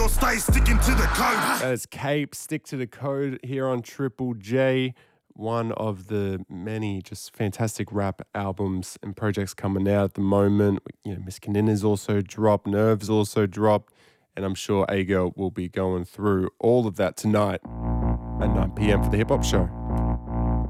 or stay sticking to the code. That is Cape, Stick to the Code here on Triple J. One of the many just fantastic rap albums and projects coming out at the moment. You know, Miss Kanina's also dropped, Nerves also dropped, and I'm sure A-Girl will be going through all of that tonight at 9 p.m. for the Hip Hop Show.